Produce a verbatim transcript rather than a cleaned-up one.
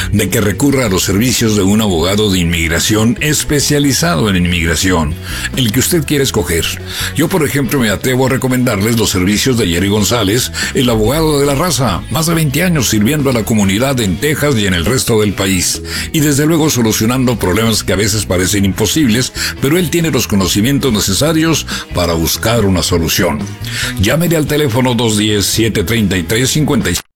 de que recurra a los servicios de un abogado de inmigración especializado en inmigración, el que usted quiere escoger. Yo, por ejemplo, me atrevo a recomendarles los servicios de Jerry González, el abogado de la raza, más de veinte años sirviendo a la comunidad en Texas y en el resto del país, y desde luego solucionando problemas que a veces parecen imposibles, pero él tiene los conocimientos necesarios para buscar una solución. Llámele al teléfono dos uno cero, siete tres tres, cinco seis.